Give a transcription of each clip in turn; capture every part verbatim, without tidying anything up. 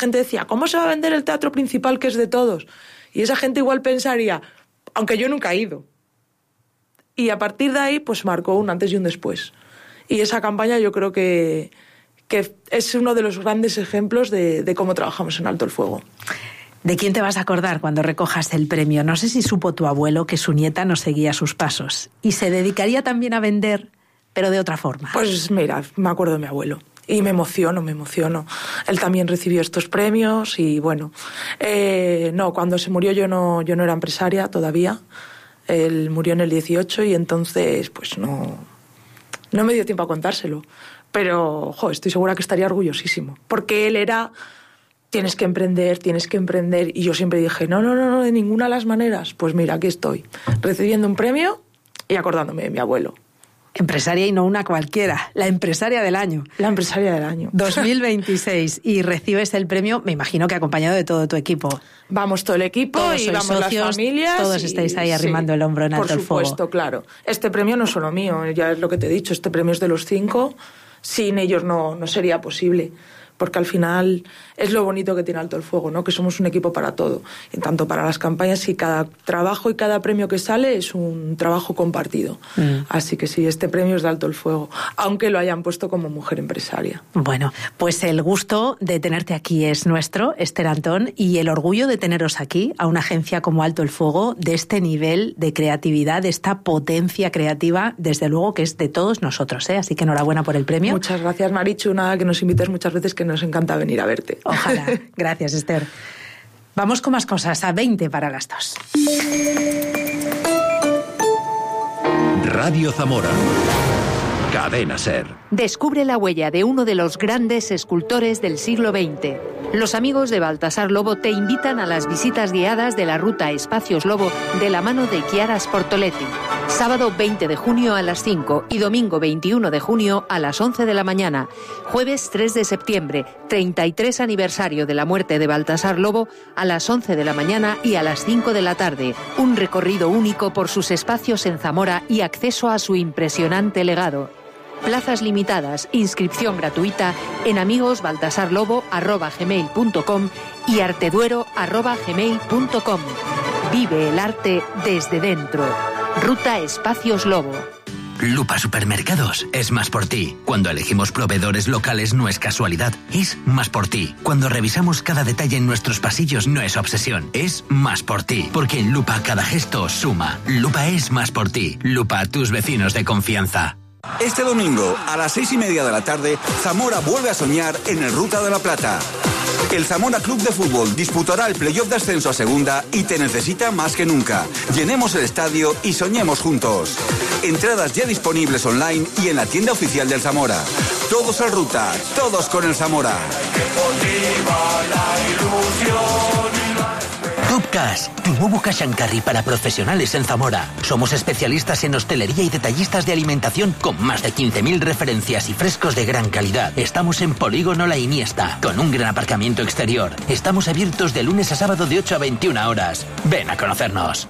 gente decía, ¿cómo se va a vender el teatro principal que es de todos? Y esa gente igual pensaría, aunque yo nunca he ido. Y a partir de ahí, pues marcó un antes y un después. Y esa campaña yo creo que, que es uno de los grandes ejemplos de, de cómo trabajamos en Alto el Fuego. ¿De quién te vas a acordar cuando recojas el premio? No sé si supo tu abuelo que su nieta no seguía sus pasos y se dedicaría también a vender, pero de otra forma. Pues mira, me acuerdo de mi abuelo y me emociono, me emociono. Él también recibió estos premios y bueno, eh, no, cuando se murió yo no, yo no era empresaria todavía. Él murió en el dieciocho y entonces pues no, no me dio tiempo a contárselo. Pero, jo, estoy segura que estaría orgullosísimo, porque él era... Tienes que emprender, tienes que emprender. Y yo siempre dije, no, no, no, no, de ninguna de las maneras. Pues mira, aquí estoy, recibiendo un premio y acordándome de mi abuelo. Empresaria y no una cualquiera, la empresaria del año. La empresaria del año. dos mil veintiséis. Y recibes el premio, me imagino que acompañado de todo tu equipo. Vamos todo el equipo todos y sois vamos socios, las familias. Todos y, estáis ahí arrimando sí, el hombro en Alto el Fuego. Por supuesto, claro. Este premio no es solo mío, ya es lo que te he dicho, este premio es de los cinco. Sin ellos no, no sería posible. Porque al final es lo bonito que tiene Alto el Fuego, ¿no? Que somos un equipo para todo, y tanto para las campañas, y cada trabajo y cada premio que sale es un trabajo compartido. Mm. Así que sí, este premio es de Alto el Fuego, aunque lo hayan puesto como mujer empresaria. Bueno, pues el gusto de tenerte aquí es nuestro, Esther Antón, y el orgullo de teneros aquí, a una agencia como Alto el Fuego, de este nivel de creatividad, de esta potencia creativa, desde luego que es de todos nosotros, ¿eh? Así que enhorabuena por el premio. Muchas gracias, Marichu, nada, que nos invites muchas veces, que nos encanta venir a verte. Ojalá. Gracias, Esther. Vamos con más cosas, a veinte para las dos. Radio Zamora. Cadena SER. Descubre la huella de uno de los grandes escultores del siglo veinte. Los amigos de Baltasar Lobo te invitan a las visitas guiadas de la ruta Espacios Lobo de la mano de Chiara Sportoletti. Sábado veinte de junio a las cinco y domingo veintiuno de junio a las once de la mañana. Jueves tres de septiembre, treinta y tres aniversario de la muerte de Baltasar Lobo, a las once de la mañana y a las cinco de la tarde. Un recorrido único por sus espacios en Zamora y acceso a su impresionante legado. Plazas limitadas, inscripción gratuita en amigosbaltasarlobo arroba gmail punto com y arteduero arroba gmail punto com. Vive el arte desde dentro. Ruta Espacios Lobo. Lupa Supermercados es más por ti. Cuando elegimos proveedores locales no es casualidad, es más por ti. Cuando revisamos cada detalle en nuestros pasillos no es obsesión, es más por ti. Porque en Lupa cada gesto suma. Lupa es más por ti. Lupa, tus vecinos de confianza. Este domingo, a las seis y media de la tarde, Zamora vuelve a soñar en el Ruta de la Plata. El Zamora Club de Fútbol disputará el playoff de ascenso a segunda y te necesita más que nunca. Llenemos el estadio y soñemos juntos. Entradas ya disponibles online y en la tienda oficial del Zamora. Todos al Ruta, todos con el Zamora. Top Cash, tu nuevo cash and carry para profesionales en Zamora. Somos especialistas en hostelería y detallistas de alimentación con más de quince mil referencias y frescos de gran calidad. Estamos en Polígono La Iniesta, con un gran aparcamiento exterior. Estamos abiertos de lunes a sábado de ocho a veintiuna horas. Ven a conocernos.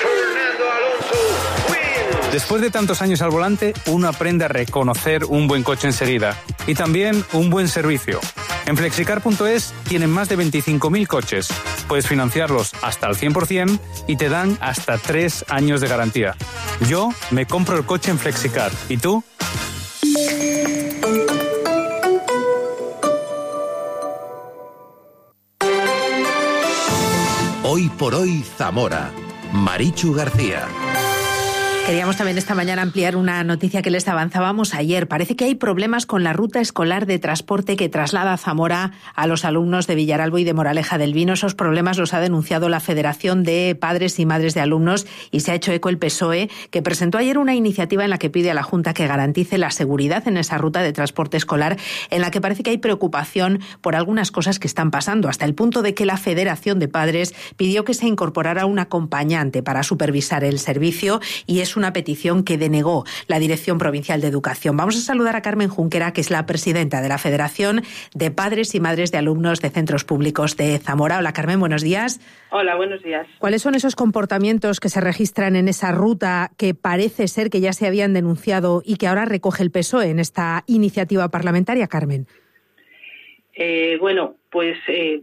Después de tantos años al volante, uno aprende a reconocer un buen coche enseguida y también un buen servicio. En flexicar punto es tienen más de veinticinco mil coches. Puedes financiarlos hasta al cien por ciento y te dan hasta tres años de garantía. Yo me compro el coche en Flexicar. ¿Y tú? Hoy por hoy, Zamora. Marichu García. Queríamos también esta mañana ampliar una noticia que les avanzábamos ayer. Parece que hay problemas con la ruta escolar de transporte que traslada a Zamora a los alumnos de Villaralbo y de Moraleja del Vino. Esos problemas los ha denunciado la Federación de Padres y Madres de Alumnos y se ha hecho eco el P S O E, que presentó ayer una iniciativa en la que pide a la Junta que garantice la seguridad en esa ruta de transporte escolar, en la que parece que hay preocupación por algunas cosas que están pasando, hasta el punto de que la Federación de Padres pidió que se incorporara un acompañante para supervisar el servicio, y es una petición que denegó la Dirección Provincial de Educación. Vamos a saludar a Carmen Junquera, que es la presidenta de la Federación de Padres y Madres de Alumnos de Centros Públicos de Zamora. Hola, Carmen, buenos días. Hola, buenos días. ¿Cuáles son esos comportamientos que se registran en esa ruta que parece ser que ya se habían denunciado y que ahora recoge el P S O E en esta iniciativa parlamentaria, Carmen? Eh, bueno, pues... Eh...